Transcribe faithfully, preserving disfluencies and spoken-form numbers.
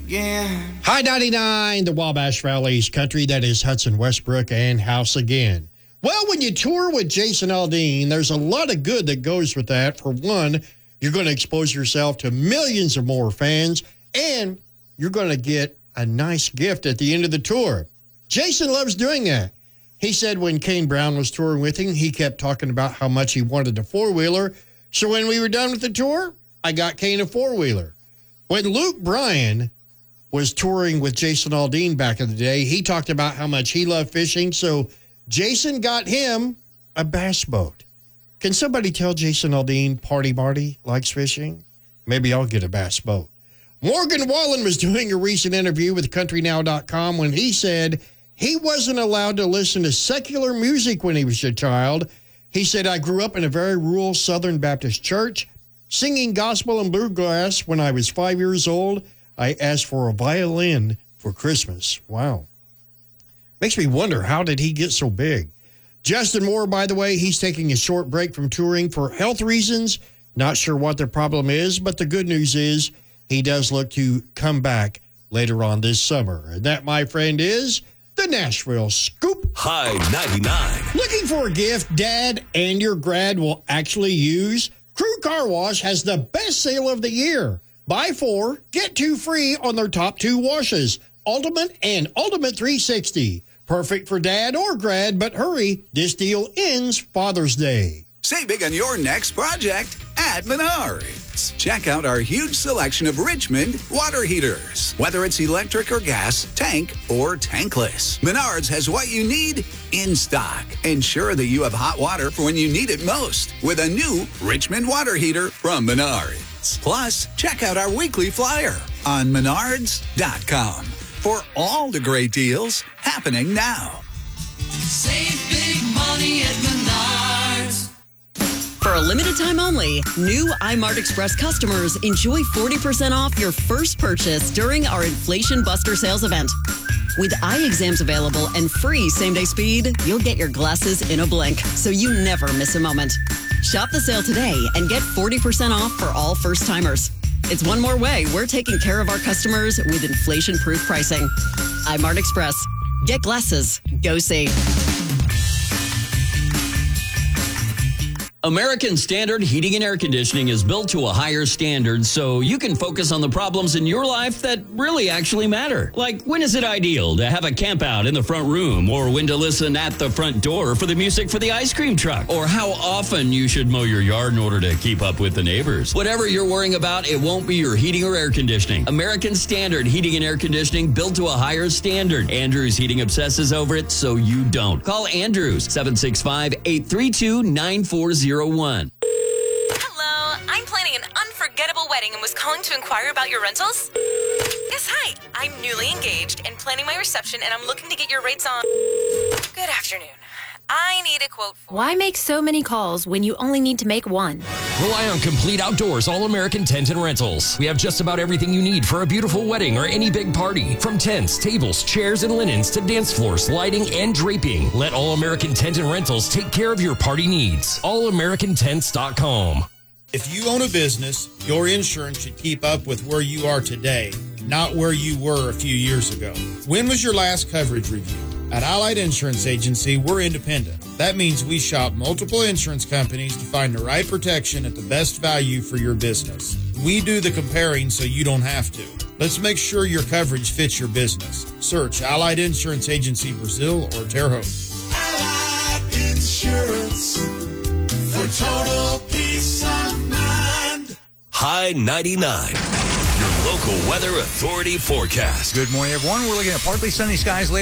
again. High ninety-nine, the Wabash Valley's country. That is Hudson Westbrook and House Again. Well, when you tour with Jason Aldean, there's a lot of good that goes with that. For one, you're going to expose yourself to millions of more fans, and you're going to get a nice gift at the end of the tour. Jason loves doing that. He said when Kane Brown was touring with him, he kept talking about how much he wanted a four-wheeler. So when we were done with the tour, I got Kane a four-wheeler. When Luke Bryan was touring with Jason Aldean back in the day, he talked about how much he loved fishing, so Jason got him a bass boat. Can somebody tell Jason Aldean Party Marty likes fishing? Maybe I'll get a bass boat. Morgan Wallen was doing a recent interview with country now dot com when he said he wasn't allowed to listen to secular music when he was a child. He said, I grew up in a very rural Southern Baptist church, singing gospel and bluegrass. When I was five years old, I asked for a violin for Christmas. Wow. Makes me wonder, how did he get so big? Justin Moore, by the way, he's taking a short break from touring for health reasons. Not sure what the problem is, but the good news is he does look to come back later on this summer. And that, my friend, is the Nashville Scoop. High ninety-nine. Looking for a gift Dad and your grad will actually use? Crew Car Wash has the best sale of the year. Buy four, get two free on their top two washes, Ultimate and Ultimate three sixty. Perfect for Dad or grad, but hurry, this deal ends Father's Day. Save big on your next project at Menards. Check out our huge selection of Richmond water heaters. Whether it's electric or gas, tank or tankless, Menards has what you need in stock. Ensure that you have hot water for when you need it most with a new Richmond water heater from Menards. Plus, check out our weekly flyer on menards dot com for all the great deals happening now. Save big money at Menards. For a limited time only, new iMart Express customers enjoy forty percent off your first purchase during our Inflation Buster sales event. With eye exams available and free same-day speed, you'll get your glasses in a blink, so you never miss a moment. Shop the sale today and get forty percent off for all first-timers. It's one more way we're taking care of our customers with inflation-proof pricing. iMart Express. Get glasses. Go see. American Standard Heating and Air Conditioning is built to a higher standard so you can focus on the problems in your life that really actually matter. Like, when is it ideal to have a camp out in the front room, or when to listen at the front door for the music for the ice cream truck, or how often you should mow your yard in order to keep up with the neighbors. Whatever you're worrying about, it won't be your heating or air conditioning. American Standard Heating and Air Conditioning, built to a higher standard. Andrews Heating obsesses over it, so you don't. Call Andrews, seven six five, eight three two, nine four zero one. Hello, I'm planning an unforgettable wedding and was calling to inquire about your rentals. Yes, hi. I'm newly engaged and planning my reception, and I'm looking to get your rates on. Good afternoon. I need a quote for... Why make so many calls when you only need to make one? Rely on Complete Outdoors All-American Tent and Rentals. We have just about everything you need for a beautiful wedding or any big party. From tents, tables, chairs, and linens to dance floors, lighting, and draping. Let All-American Tent and Rentals take care of your party needs. all american tents dot com. If you own a business, your insurance should keep up with where you are today, not where you were a few years ago. When was your last coverage review? At Allied Insurance Agency, we're independent. That means we shop multiple insurance companies to find the right protection at the best value for your business. We do the comparing so you don't have to. Let's make sure your coverage fits your business. Search Allied Insurance Agency Brazil or Terre Haute. Allied Insurance for total peace of mind. High ninety-nine. Your local weather authority forecast. Good morning, everyone. We're looking at partly sunny skies later.